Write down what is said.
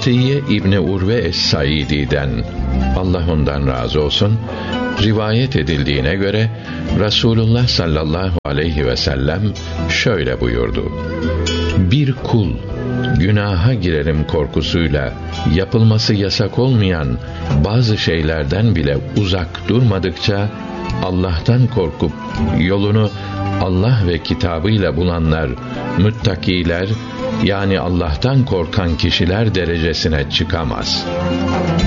Atiyye İbni Urve Es-Saidi'den, Allah ondan razı olsun, rivayet edildiğine göre Resulullah sallallahu aleyhi ve sellem şöyle buyurdu: bir kul günaha girerim korkusuyla yapılması yasak olmayan bazı şeylerden bile uzak durmadıkça, Allah'tan korkup yolunu Allah ve kitabıyla bulanlar, müttakiler, yani Allah'tan korkan kişiler derecesine çıkamaz.